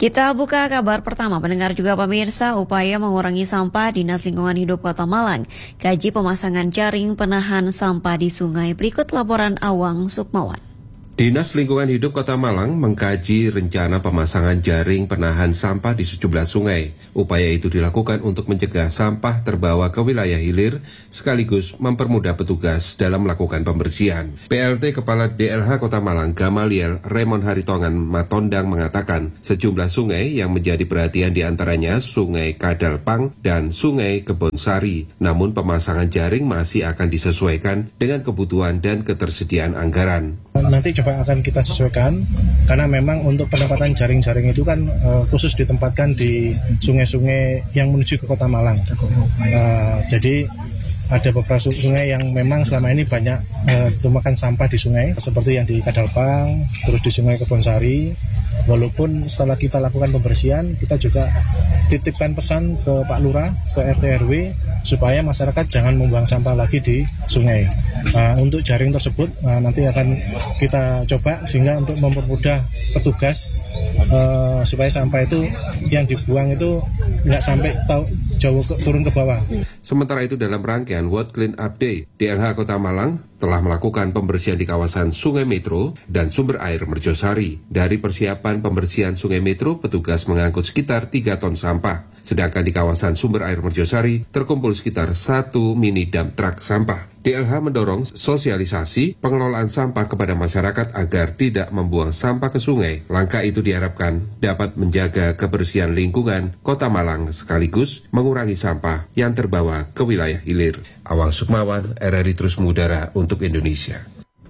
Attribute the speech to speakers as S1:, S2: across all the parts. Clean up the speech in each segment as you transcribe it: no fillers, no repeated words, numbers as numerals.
S1: Kita buka kabar pertama, pendengar juga pemirsa, upaya mengurangi sampah Dinas Lingkungan Hidup Kota Malang. Kaji pemasangan jaring penahan sampah di sungai. Berikut laporan Awang Sukmawan.
S2: Dinas Lingkungan Hidup Kota Malang mengkaji rencana pemasangan jaring penahan sampah di sejumlah sungai. Upaya itu dilakukan untuk mencegah sampah terbawa ke wilayah hilir, sekaligus mempermudah petugas dalam melakukan pembersihan. PLT Kepala DLH Kota Malang Gamaliel Raymond Haritongan Matondang mengatakan sejumlah sungai yang menjadi perhatian diantaranya Sungai Kadalpang dan Sungai Kebonsari. Namun pemasangan jaring masih akan disesuaikan dengan kebutuhan dan ketersediaan anggaran.
S3: Nanti coba akan kita sesuaikan, karena memang untuk penempatan jaring-jaring itu kan khusus ditempatkan di sungai-sungai yang menuju ke Kota Malang. Jadi ada beberapa sungai yang memang selama ini banyak ditemukan sampah di sungai, seperti yang di Kadalpang, terus di Sungai Kebonsari. Walaupun setelah kita lakukan pembersihan, kita juga titipkan pesan ke Pak Lurah, ke RT RW, supaya masyarakat jangan membuang sampah lagi di sungai. Untuk jaring tersebut nanti akan kita coba sehingga untuk mempermudah petugas supaya sampah itu yang dibuang itu nggak sampai jauh turun ke bawah.
S2: Sementara itu dalam rangkaian World Clean Up Day, DLH Kota Malang telah melakukan pembersihan di kawasan Sungai Metro dan sumber air Merjosari. Dari persiapan pembersihan Sungai Metro, petugas mengangkut sekitar 3 ton sampah. Sedangkan di kawasan sumber air Merjosari terkumpul sekitar 1 mini dump truck sampah. DLH mendorong sosialisasi pengelolaan sampah kepada masyarakat agar tidak membuang sampah ke sungai. Langkah itu diharapkan dapat menjaga kebersihan lingkungan Kota Malang sekaligus mengurangi sampah yang terbawa ke wilayah hilir. Awang Sukmawan, RRI Terus Mengudara untuk Indonesia.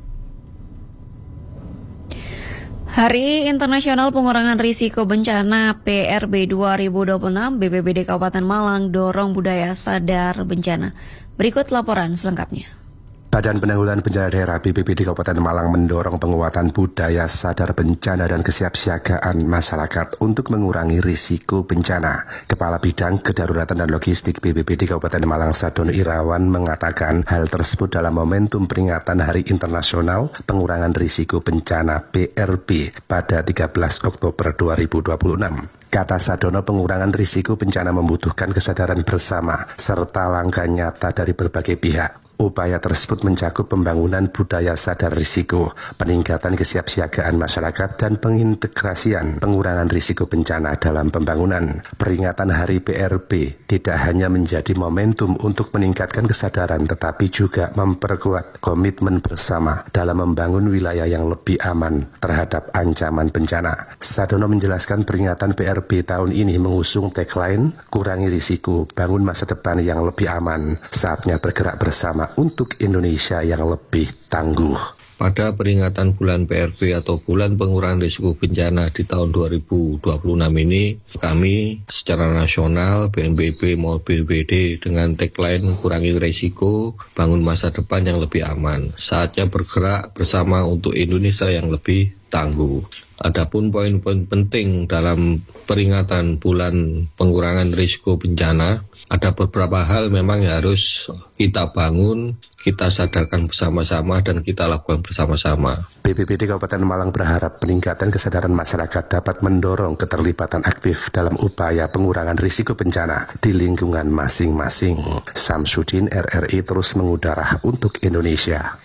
S1: Hari Internasional Pengurangan Risiko Bencana PRB 2026, BPBD Kabupaten Malang dorong budaya sadar bencana. Berikut laporan selengkapnya.
S4: Badan Penanggulangan Bencana Daerah BPBD Kabupaten Malang mendorong penguatan budaya sadar bencana dan kesiapsiagaan masyarakat untuk mengurangi risiko bencana. Kepala Bidang Kedaruratan dan Logistik BPBD Kabupaten Malang Sadono Irawan mengatakan hal tersebut dalam momentum peringatan Hari Internasional Pengurangan Risiko Bencana PRB pada 13 Oktober 2026. Kata Sadono, pengurangan risiko bencana membutuhkan kesadaran bersama serta langkah nyata dari berbagai pihak. Upaya tersebut mencakup pembangunan budaya sadar risiko, peningkatan kesiapsiagaan masyarakat, dan pengintegrasian pengurangan risiko bencana dalam pembangunan. Peringatan Hari PRB tidak hanya menjadi momentum untuk meningkatkan kesadaran, tetapi juga memperkuat komitmen bersama dalam membangun wilayah yang lebih aman terhadap ancaman bencana. Sadono menjelaskan peringatan PRB tahun ini mengusung tagline, kurangi risiko, bangun masa depan yang lebih aman, saatnya bergerak bersama untuk Indonesia yang lebih tangguh.
S5: Pada peringatan bulan PRB atau bulan pengurangan risiko bencana di tahun 2026 ini, kami secara nasional, BNPB maupun BPBD dengan tagline kurangi risiko, bangun masa depan yang lebih aman. Saatnya bergerak bersama untuk Indonesia yang lebih tangguh. Adapun poin-poin penting dalam peringatan bulan pengurangan risiko bencana, ada beberapa hal memang harus kita bangun, kita sadarkan bersama-sama dan kita lakukan bersama-sama.
S4: BPBD Kabupaten Malang berharap peningkatan kesadaran masyarakat dapat mendorong keterlibatan aktif dalam upaya pengurangan risiko bencana di lingkungan masing-masing. Samsudin, RRI Terus Mengudara untuk Indonesia.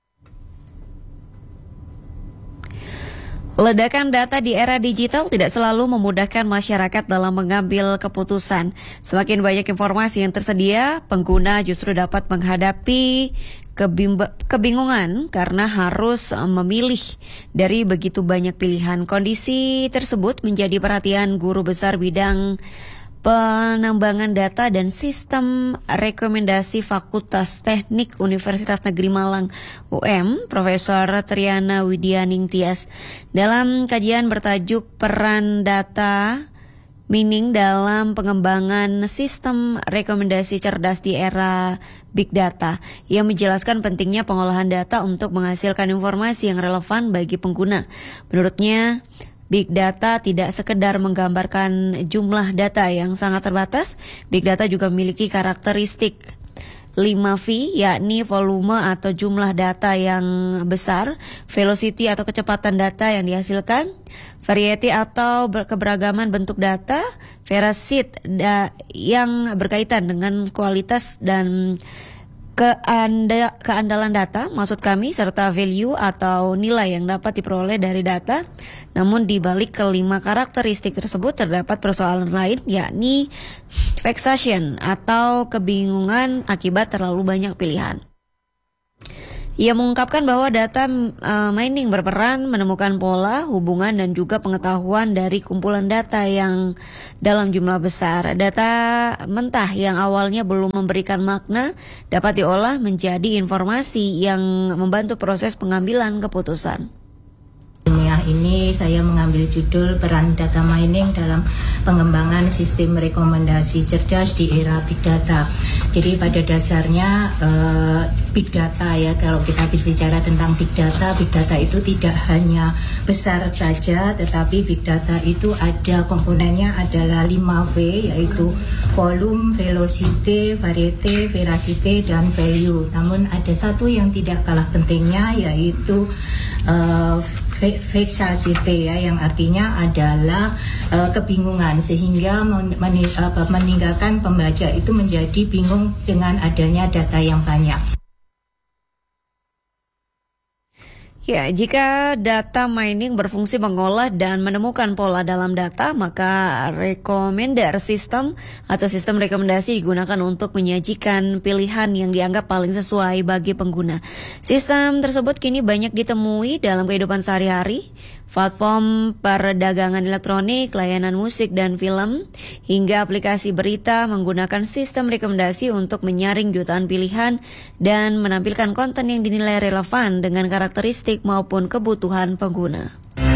S1: Ledakan data di era digital tidak selalu memudahkan masyarakat dalam mengambil keputusan. Semakin banyak informasi yang tersedia, pengguna justru dapat menghadapi kebingungan karena harus memilih dari begitu banyak pilihan. Kondisi tersebut menjadi perhatian guru besar bidang penambangan data dan sistem rekomendasi Fakultas Teknik Universitas Negeri Malang UM, Profesor Triana Widianing Tias. Dalam kajian bertajuk Peran Data Mining dalam pengembangan sistem rekomendasi cerdas di era Big Data, ia menjelaskan pentingnya pengolahan data untuk menghasilkan informasi yang relevan bagi pengguna. Menurutnya, Big Data tidak sekedar menggambarkan jumlah data yang sangat terbatas, Big Data juga memiliki karakteristik 5V, yakni volume atau jumlah data yang besar, velocity atau kecepatan data yang dihasilkan, variety atau keberagaman bentuk data, veracity yang berkaitan dengan kualitas dan keandalan data, maksud kami, serta value atau nilai yang dapat diperoleh dari data. Namun di balik kelima karakteristik tersebut terdapat persoalan lain, yakni vexation atau kebingungan akibat terlalu banyak pilihan. Ia mengungkapkan bahwa data mining berperan menemukan pola, hubungan, dan juga pengetahuan dari kumpulan data yang dalam jumlah besar. Data mentah yang awalnya belum memberikan makna dapat diolah menjadi informasi yang membantu proses pengambilan keputusan.
S6: Ini saya mengambil judul peran data mining dalam pengembangan sistem rekomendasi cerdas di era big data. Jadi pada dasarnya big data ya, kalau kita berbicara tentang big data itu tidak hanya besar saja, tetapi big data itu ada komponennya adalah 5V, yaitu volume, velocity, variety, veracity, dan value. Namun ada satu yang tidak kalah pentingnya, yaitu vexity ya, yang artinya adalah kebingungan, sehingga meninggalkan pembaca itu menjadi bingung dengan adanya data yang banyak.
S1: Ya, jika data mining berfungsi mengolah dan menemukan pola dalam data, maka recommender system atau sistem rekomendasi digunakan untuk menyajikan pilihan yang dianggap paling sesuai bagi pengguna. Sistem tersebut kini banyak ditemui dalam kehidupan sehari-hari, platform perdagangan elektronik, layanan musik dan film, hingga aplikasi berita menggunakan sistem rekomendasi untuk menyaring jutaan pilihan dan menampilkan konten yang dinilai relevan dengan karakteristik maupun kebutuhan pengguna.